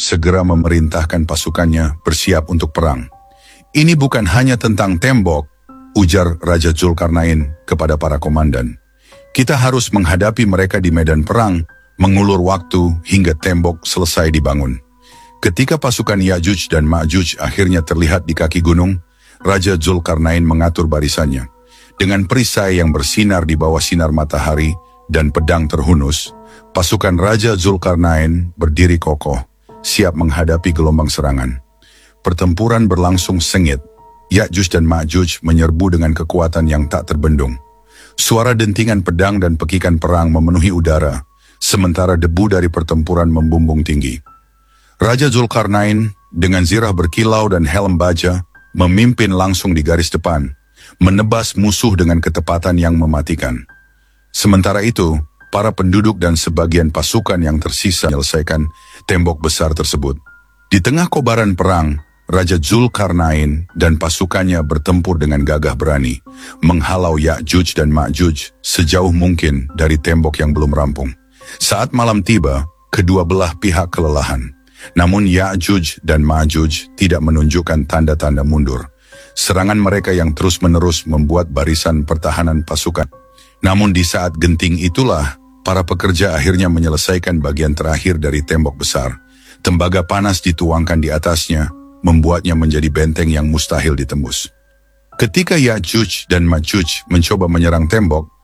segera memerintahkan pasukannya bersiap untuk perang. Ini bukan hanya tentang tembok, ujar Raja Zulkarnain kepada para komandan. Kita harus menghadapi mereka di medan perang, mengulur waktu hingga tembok selesai dibangun. Ketika pasukan Ya'juj dan Ma'juj akhirnya terlihat di kaki gunung, Raja Zulkarnain mengatur barisannya. Dengan perisai yang bersinar di bawah sinar matahari dan pedang terhunus, pasukan Raja Zulkarnain berdiri kokoh, siap menghadapi gelombang serangan. Pertempuran berlangsung sengit. Ya'juj dan Ma'juj menyerbu dengan kekuatan yang tak terbendung. Suara dentingan pedang dan pekikan perang memenuhi udara, sementara debu dari pertempuran membumbung tinggi. Raja Zulkarnain dengan zirah berkilau dan helm baja memimpin langsung di garis depan, menebas musuh dengan ketepatan yang mematikan. Sementara itu, para penduduk dan sebagian pasukan yang tersisa menyelesaikan tembok besar tersebut. Di tengah kobaran perang, Raja Zulkarnain dan pasukannya bertempur dengan gagah berani, menghalau Ya'juj dan Ma'juj sejauh mungkin dari tembok yang belum rampung. Saat malam tiba, kedua belah pihak kelelahan. Namun Ya'juj dan Ma'juj tidak menunjukkan tanda-tanda mundur. Serangan mereka yang terus-menerus membuat barisan pertahanan pasukan. Namun di saat genting itulah, para pekerja akhirnya menyelesaikan bagian terakhir dari tembok besar. Tembaga panas dituangkan di atasnya, membuatnya menjadi benteng yang mustahil ditembus. Ketika Ya'juj dan Ma'juj mencoba menyerang tembok,